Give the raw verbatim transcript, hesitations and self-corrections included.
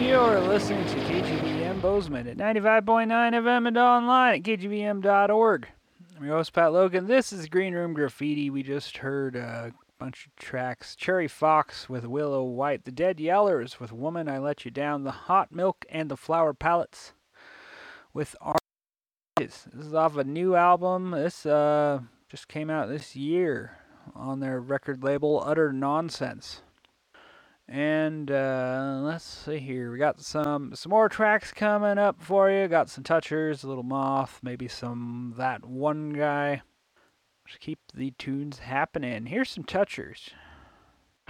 You're listening to K G B M Bozeman at ninety-five point nine F M and online at K G B M dot org. I'm your host, Pat Logan. This is Green Room Graffiti. We just heard a bunch of tracks. Cherry Fox with Willow White. The Dead Yellers with Woman, I Let You Down. The Hot Milk and the Flower Palettes with Oranges. This is off a new album. This uh, just came out this year on their record label, Utter Nonsense. And uh, let's see here. We got some some more tracks coming up for you. Got some touchers, a little moth, maybe some that one guy. Just keep the tunes happening. Here's some touchers.